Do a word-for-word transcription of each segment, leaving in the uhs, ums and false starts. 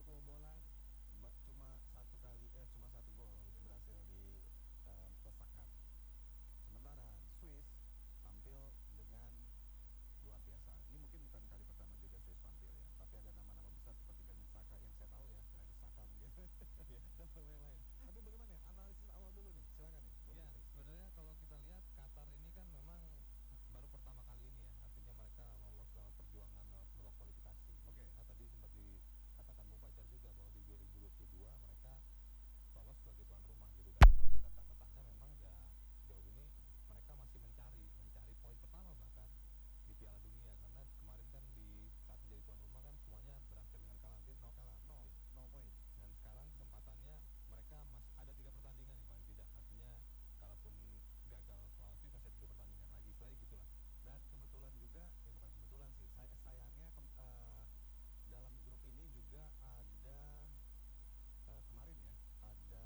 kebobolan, ba- cuma satu kali eh cuma satu gol berhasil dilesakan. Sementara Swiss tampil dengan luar biasa. Ini mungkin bukan kali pertama juga Swiss tampil ya, tapi ada nama-nama besar seperti Granit Xhaka yang saya tahu ya, Granit Xhaka mungkin Iya. dan pemain lain. Tapi bagaimana ya analisis awal dulu nih? Silakan nih, Bung Ya, Fikri. sebenarnya kalau kita lihat Qatar ini kan memang baru pertama kali ini ya, artinya mereka lolos lewat perjuangan lewat babak kualifikasi. Oke. Nah, tadi sempat dikatakan Bung Fajar juga bahwa di dua ribu dua puluh dua mereka lolos sebagai tuan rumah gitu, dan kalau kita catatannya memang ya sejauh ini mereka masih mencari mencari poin pertama bahkan di Piala Dunia, karena kemarin kan di saat menjadi tuan rumah kan semuanya berakhir dengan kalah, nanti no Kalah nol, nol poin. dan sekarang kesempatannya mereka masih ada tiga pertandingan nih paling tidak, artinya kalaupun gagal lawan Swiss masih ada dua pertandingan lagi, selain gitulah. Dan kebetulan juga, eh bukan kebetulan sih, saya sayangnya kem- eh, dalam grup ini juga ada eh, kemarin ya, ada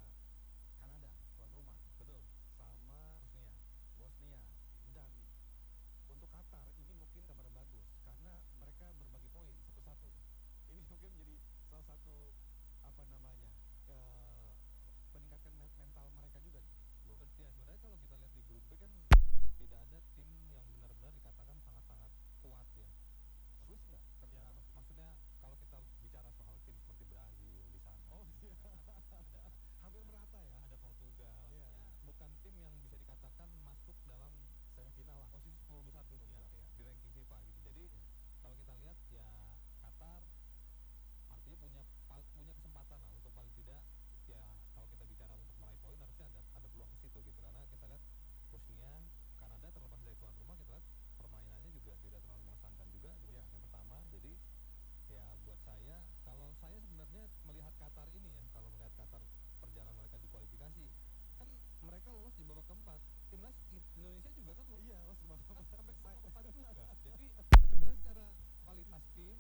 Kanada tuan rumah Betul. sama Bosnia. Bosnia. Dan untuk Qatar ini mungkin kabar bagus karena mereka berbagi poin satu-satu. Ini mungkin menjadi salah satu apa namanya eh, meningkatkan men- mental mereka juga nih, Bung. Ben- ya sebenarnya kalau kita lihat di grup B kan tidak ada tim yang benar-benar dikatakan sangat-sangat kuat ya. Swiss enggak Ya, ternyata masuk. maksudnya kalau kita bicara soal tim seperti Brazil di sana, Oh iya, ya kan ada hampir merata ya. ada Portugal, Iya. ya bukan tim yang bisa dikatakan masuk dalam Semifinal lah. posisi sepuluh besar dunia Besar, iya. di ranking FIFA gitu. Jadi Iya. kalau kita lihat ya Qatar artinya punya pal- punya kesempatan lah untuk paling tidak ya kalau kita bicara untuk meraih poin harusnya ada ada peluang ke situ gitu, karena kita lihat Bosnia, Kanada terlepas dari tuan rumah kita lihat permainannya juga tidak terlalu mengesankan juga di Iya. pertandingan pertama. Jadi ya buat saya, kalau saya sebenarnya melihat Qatar ini ya, kalau melihat Qatar perjalanan mereka di kualifikasi kan mereka lolos di babak keempat, timnas I- Indonesia juga kan lolos Iya, Mas Bang. kan sampai ke babak keempat juga. Jadi sebenarnya secara kualitas tim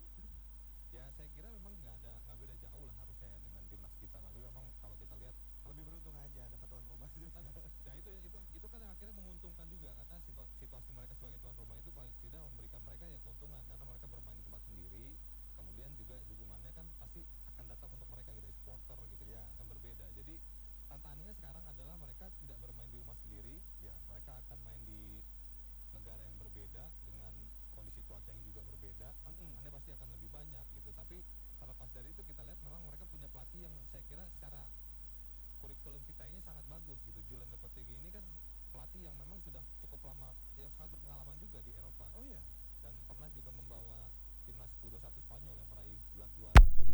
ya saya kira memang nggak ada nggak beda jauh lah harusnya ya dengan timnas kita, tapi memang kalau kita lihat Lebih beruntung aja dapat tuan rumah juga. kan ya itu itu itu kan yang akhirnya menguntungkan juga, karena situa- situasi mereka sebagai tuan rumah itu paling tidak memberikan mereka ya keuntungan karena mereka bermain di tempat sendiri, kemudian juga dukungannya kan pasti akan datang untuk mereka gitu, supporter gitu Iya. akan berbeda. Jadi tantangannya sekarang adalah mereka tidak bermain di rumah sendiri, Ya. mereka akan main di negara yang berbeda dengan kondisi cuaca yang juga berbeda, tantangannya pasti akan lebih banyak gitu. Tapi terlepas dari itu kita lihat memang mereka punya pelatih yang saya kira secara kurikulum kita ini sangat bagus gitu. Julian Lopetegui ini kan pelatih yang memang sudah cukup lama, yang sangat berpengalaman juga di Eropa, Oh iya. dan pernah juga membawa timnas U dua puluh satu Spanyol yang meraih gelar juara. Jadi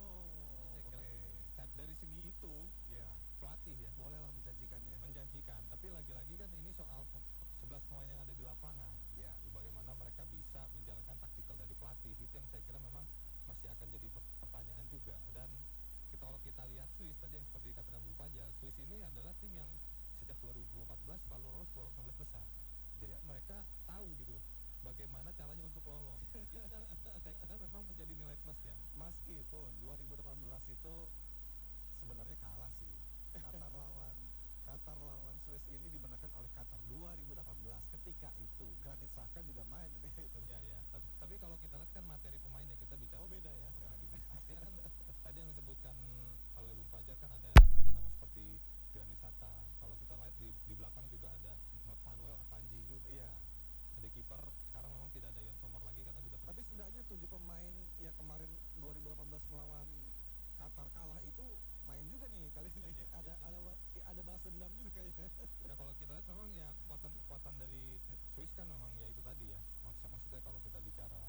Oh, saya oke. kira sa- dari segi itu Ya, pelatih ya bolehlah menjanjikan ya. menjanjikan, tapi lagi-lagi kan ini soal pe- sebelas pemain yang ada di lapangan. Ya. Bagaimana mereka bisa menjalankan taktikal dari pelatih, itu yang saya kira memang masih akan jadi per- pertanyaan juga. Dan kita kalau kita lihat Swiss tadi yang seperti dikatakan Bung Fajar, Swiss ini adalah tim yang sejak dua ribu empat belas selalu lolos babak enam belas besar. Jadi Ya. mereka tahu gitu bagaimana caranya untuk lolos. Itu yang saya kira memang menjadi nilai plusnya. Meskipun dua ribu delapan belas itu sebenarnya kalah sih. Qatar lawan Qatar lawan Swiss ini dimenangkan oleh Qatar dua ribu delapan belas. Ketika itu Granit Xhaka juga main ketika itu. Ya ya. Tapi, tapi kalau kita lihat kan materi pemainnya kita bicara. Oh beda ya sekarang. Artinya kan tadi yang disebutkan oleh Bung Fajar kan ada nama-nama seperti Granit Xhaka. Kalau kita lihat di di belakang juga ada Manuel Akanji juga. Iya. Ada kiper sekarang memang tidak ada Ian Sommer lagi karena sudah Tapi pensiun. setidaknya tujuh pemain yang kemarin dua ribu delapan belas melawan Qatar kalah itu main juga nih kali ini. Iya, ada iya. ada ada balas dendam juga kayaknya. Ya kalau kita lihat memang ya kekuatan-kekuatan dari Swiss kan memang ya itu tadi ya. Maksud maksudnya kalau kita bicara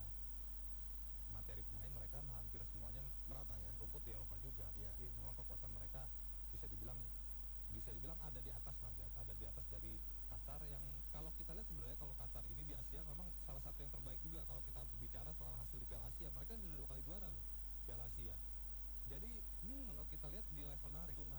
materi pemain mereka hampir semuanya Merata ya. rumput di Eropa juga. Iya. Jadi memang kekuatan mereka bisa dibilang bisa dibilang ada di atas lah, di- ada di atas dari Qatar yang kalau kita lihat sebenarnya kalau Qatar ini di Asia memang salah satu yang terbaik juga kalau kita bicara soal hasil di Piala Asia. Mereka sudah dua kali juara loh Piala Asia. Jadi Hmm. kalau kita lihat di level Menarik, itu menarik.